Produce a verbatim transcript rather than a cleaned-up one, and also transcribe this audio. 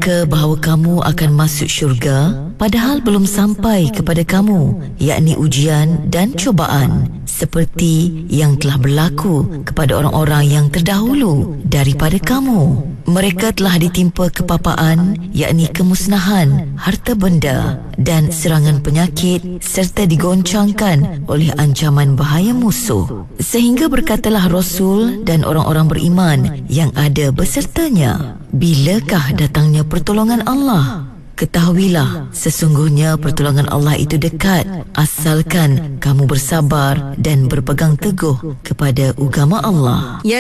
menyangka bahawa kamu akan masuk syurga, padahal belum sampai kepada kamu, yakni ujian dan cubaan, seperti yang telah berlaku kepada orang-orang yang terdahulu daripada kamu. Mereka telah ditimpa kepapaan, yakni kemusnahan, harta benda dan serangan penyakit, serta digoncangkan oleh ancaman bahaya musuh. Sehingga berkatalah Rasul dan orang-orang beriman yang ada besertanya, bilakah datangnya pertolongan Allah? Ketahuilah, sesungguhnya pertolongan Allah itu dekat, asalkan kamu bersabar dan berpegang teguh kepada agama Allah. Ya